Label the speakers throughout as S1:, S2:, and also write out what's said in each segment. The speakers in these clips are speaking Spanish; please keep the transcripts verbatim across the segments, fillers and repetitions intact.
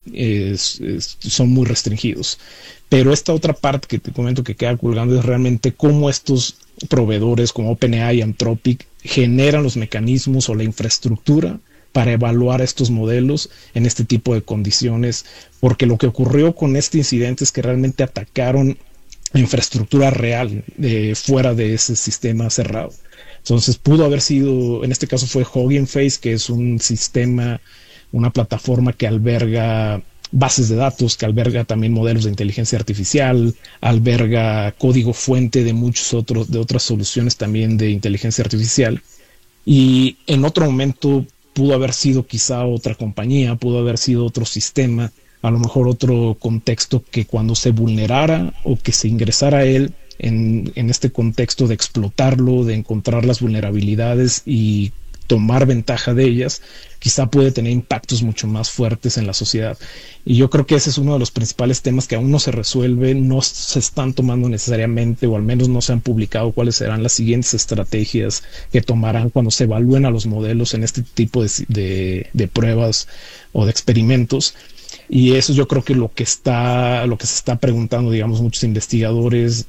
S1: es, es, son muy restringidos. Pero esta otra parte que te comento que queda colgando es realmente cómo estos proveedores como OpenAI y Anthropic generan los mecanismos o la infraestructura para evaluar estos modelos en este tipo de condiciones, porque lo que ocurrió con este incidente es que realmente atacaron infraestructura real eh, fuera de ese sistema cerrado. Entonces pudo haber sido, en este caso fue Hugging Face, que es un sistema, una plataforma que alberga bases de datos, que alberga también modelos de inteligencia artificial, alberga código fuente de muchos otros, de otras soluciones también de inteligencia artificial. Y en otro momento pudo haber sido quizá otra compañía, pudo haber sido otro sistema, a lo mejor otro contexto que cuando se vulnerara o que se ingresara a él en, en este contexto de explotarlo, de encontrar las vulnerabilidades y tomar ventaja de ellas, quizá puede tener impactos mucho más fuertes en la sociedad. Y yo creo que ese es uno de los principales temas que aún no se resuelve, no se están tomando necesariamente, o al menos no se han publicado cuáles serán las siguientes estrategias que tomarán cuando se evalúen a los modelos en este tipo de, de, de pruebas o de experimentos. Y eso yo creo que lo que está, lo que se está preguntando, digamos, muchos investigadores,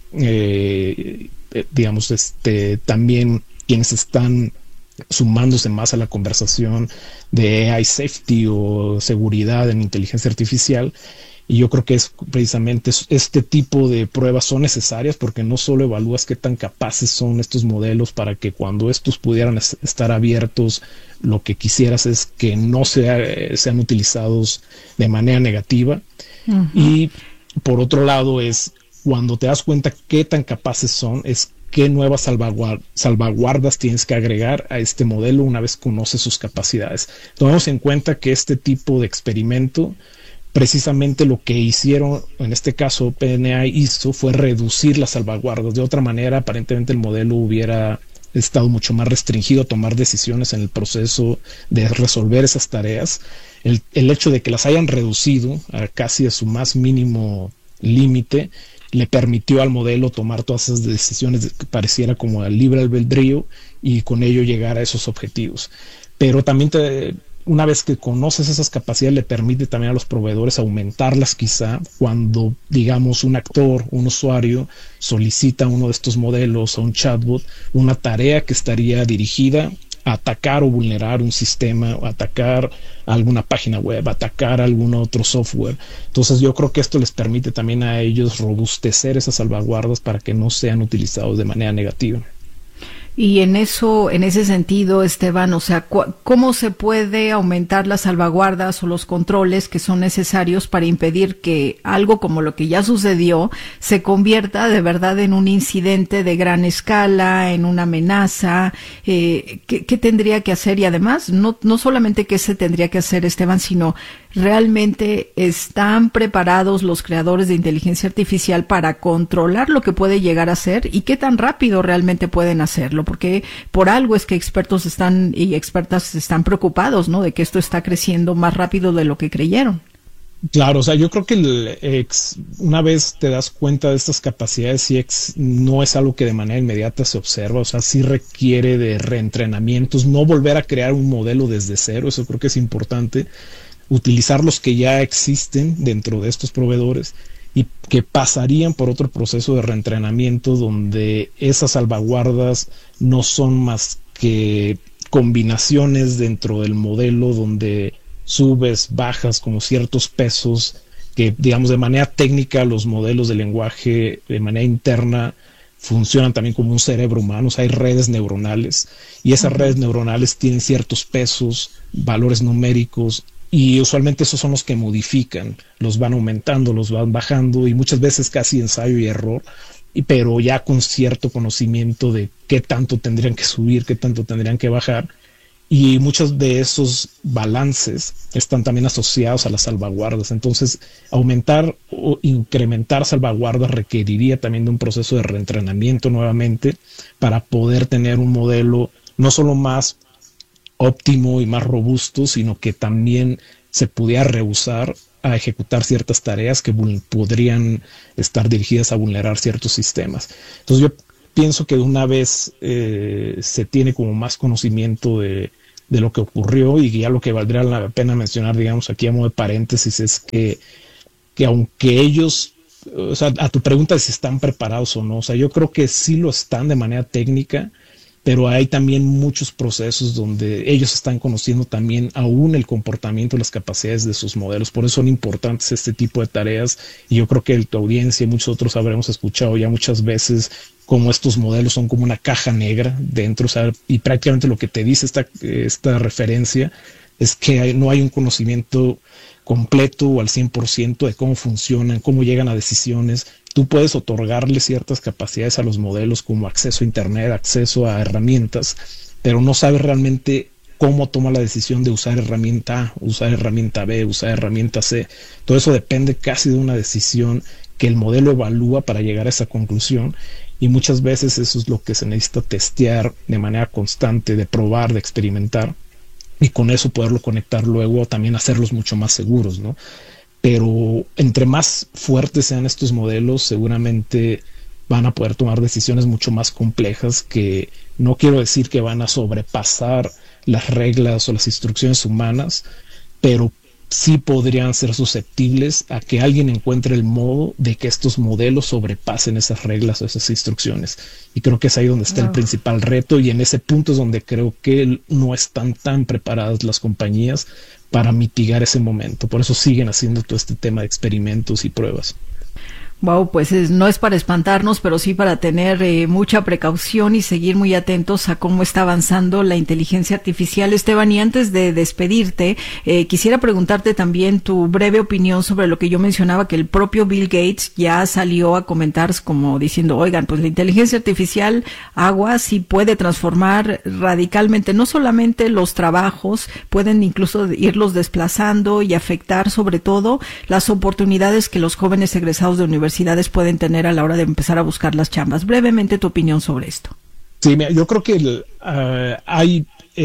S1: eh, digamos, este, también quienes están sumándose más a la conversación de A I safety o seguridad en inteligencia artificial. Y yo creo que es precisamente este tipo de pruebas son necesarias porque no solo evalúas qué tan capaces son estos modelos para que cuando estos pudieran estar abiertos, lo que quisieras es que no sea, sean utilizados de manera negativa. Uh-huh. Y por otro lado es cuando te das cuenta qué tan capaces son, es qué nuevas salvaguard- salvaguardas tienes que agregar a este modelo una vez conoces sus capacidades. Tomemos en cuenta que este tipo de experimento, precisamente lo que hicieron, en este caso OpenAI hizo, fue reducir las salvaguardas. De otra manera, aparentemente el modelo hubiera estado mucho más restringido a tomar decisiones en el proceso de resolver esas tareas. El, el hecho de que las hayan reducido a casi a su más mínimo límite le permitió al modelo tomar todas esas decisiones que pareciera como al libre albedrío y con ello llegar a esos objetivos. Pero también te, una vez que conoces esas capacidades le permite también a los proveedores aumentarlas quizá cuando, digamos, un actor, un usuario solicita uno de estos modelos o un chatbot, una tarea que estaría dirigida a atacar o vulnerar un sistema, o atacar alguna página web, atacar algún otro software. Entonces yo creo que esto les permite también a ellos robustecer esas salvaguardas para que no sean utilizados de manera negativa.
S2: Y en eso, en ese sentido, Esteban, o sea, cu- ¿cómo se puede aumentar las salvaguardas o los controles que son necesarios para impedir que algo como lo que ya sucedió se convierta de verdad en un incidente de gran escala, en una amenaza? Eh, ¿qué, qué tendría que hacer? Y además, no, no solamente qué se tendría que hacer, Esteban, sino ¿realmente están preparados los creadores de inteligencia artificial para controlar lo que puede llegar a ser y qué tan rápido realmente pueden hacerlo? Porque por algo es que expertos están y expertas están preocupados, ¿no? De que esto está creciendo más rápido de lo que creyeron.
S1: Claro, o sea, yo creo que el ex, una vez te das cuenta de estas capacidades, sí ex, no es algo que de manera inmediata se observa, o sea, sí requiere de reentrenamientos, no volver a crear un modelo desde cero, eso creo que es importante, utilizar los que ya existen dentro de estos proveedores y que pasarían por otro proceso de reentrenamiento donde esas salvaguardas no son más que combinaciones dentro del modelo donde subes, bajas como ciertos pesos que, digamos, de manera técnica los modelos de lenguaje de manera interna funcionan también como un cerebro humano, o sea, hay redes neuronales y esas uh-huh. redes neuronales tienen ciertos pesos, valores numéricos y usualmente esos son los que modifican, los van aumentando, los van bajando y muchas veces casi ensayo y error, y, pero ya con cierto conocimiento de qué tanto tendrían que subir, qué tanto tendrían que bajar. Y muchos de esos balances están también asociados a las salvaguardas. Entonces, aumentar o incrementar salvaguardas requeriría también de un proceso de reentrenamiento nuevamente para poder tener un modelo no solo más óptimo y más robusto, sino que también se pudiera rehusar a ejecutar ciertas tareas que podrían estar dirigidas a vulnerar ciertos sistemas. Entonces, yo pienso que una vez eh, se tiene como más conocimiento de de lo que ocurrió, y ya lo que valdría la pena mencionar, digamos, aquí a modo de paréntesis, es que, que aunque ellos, o sea, a tu pregunta de si están preparados o no, o sea, yo creo que sí lo están de manera técnica, pero hay también muchos procesos donde ellos están conociendo también aún el comportamiento y las capacidades de sus modelos. Por eso son importantes este tipo de tareas, y yo creo que tu audiencia y muchos otros habremos escuchado ya muchas veces cómo estos modelos son como una caja negra dentro, o sea, y prácticamente lo que te dice esta, esta referencia es que hay, no hay un conocimiento completo o al cien por ciento de cómo funcionan, cómo llegan a decisiones. Tú puedes otorgarle ciertas capacidades a los modelos como acceso a internet, acceso a herramientas, pero no sabes realmente cómo toma la decisión de usar herramienta A, usar herramienta B, usar herramienta C. Todo eso depende casi de una decisión que el modelo evalúa para llegar a esa conclusión, y muchas veces eso es lo que se necesita testear de manera constante, de probar, de experimentar, y con eso poderlo conectar luego, también hacerlos mucho más seguros, ¿no? Pero entre más fuertes sean estos modelos, seguramente van a poder tomar decisiones mucho más complejas, que no quiero decir que van a sobrepasar las reglas o las instrucciones humanas, pero sí podrían ser susceptibles a que alguien encuentre el modo de que estos modelos sobrepasen esas reglas o esas instrucciones. Y creo que es ahí donde está wow. el principal reto, y en ese punto es donde creo que no están tan preparadas las compañías para mitigar ese momento. Por eso siguen haciendo todo este tema de experimentos y pruebas.
S2: Wow, pues es, no es para espantarnos, pero sí para tener eh, mucha precaución y seguir muy atentos a cómo está avanzando la inteligencia artificial. Esteban, y antes de despedirte, eh, quisiera preguntarte también tu breve opinión sobre lo que yo mencionaba, que el propio Bill Gates ya salió a comentar como diciendo, oigan, pues la inteligencia artificial, agua, sí puede transformar radicalmente, no solamente los trabajos, pueden incluso irlos desplazando y afectar sobre todo las oportunidades que los jóvenes egresados de universidades pueden tener a la hora de empezar a buscar las chambas. Brevemente tu opinión sobre esto.
S1: Sí, mira, yo creo que el, uh, hay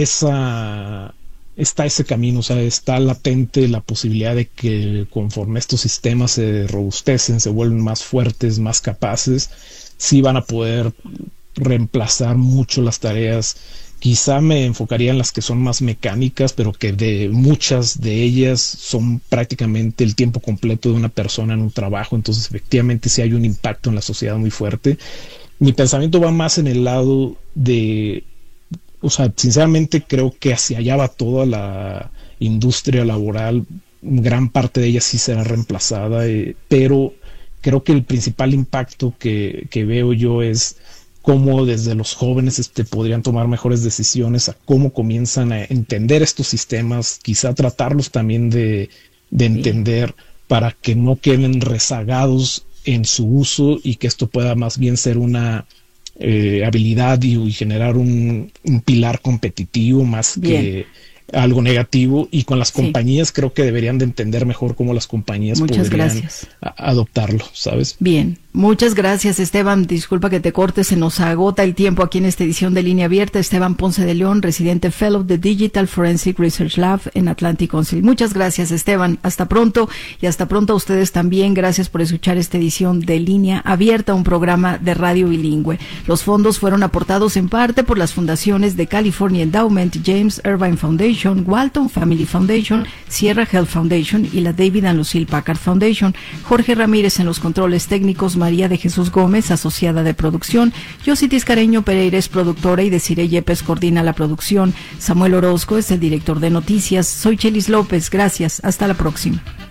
S1: esa está ese camino, o sea, está latente la posibilidad de que conforme estos sistemas se robustecen, se vuelven más fuertes, más capaces, sí van a poder reemplazar mucho las tareas. Quizá me enfocaría en las que son más mecánicas, pero que de muchas de ellas son prácticamente el tiempo completo de una persona en un trabajo. Entonces, efectivamente, sí hay un impacto en la sociedad muy fuerte. Mi pensamiento va más en el lado de, o sea, sinceramente creo que hacia allá va toda la industria laboral. Gran parte de ella sí será reemplazada, eh, pero creo que el principal impacto que, que veo yo es cómo desde los jóvenes este, podrían tomar mejores decisiones, a cómo comienzan a entender estos sistemas, quizá tratarlos también de, de entender, para que no queden rezagados en su uso, y que esto pueda más bien ser una eh, habilidad y, y generar un, un pilar competitivo más bien que algo negativo. Y con las sí. compañías creo que deberían de entender mejor cómo las compañías Muchas podrían a, adoptarlo, ¿sabes?
S2: Bien. Muchas gracias, Esteban. Disculpa que te corte, se nos agota el tiempo aquí en esta edición de Línea Abierta. Esteban Ponce de León, residente Fellow de Digital Forensic Research Lab en Atlantic Council. Muchas gracias, Esteban. Hasta pronto, y hasta pronto a ustedes también. Gracias por escuchar esta edición de Línea Abierta, un programa de radio bilingüe. Los fondos fueron aportados en parte por las fundaciones de California Endowment, James Irvine Foundation, Walton Family Foundation, Sierra Health Foundation y la David and Lucille Packard Foundation. Jorge Ramírez en los controles técnicos, María de Jesús Gómez, asociada de producción, Yossi Tiscareño Pereira es productora y Desiree Yepes coordina la producción. Samuel Orozco es el director de noticias. Soy Chelis López, gracias, hasta la próxima.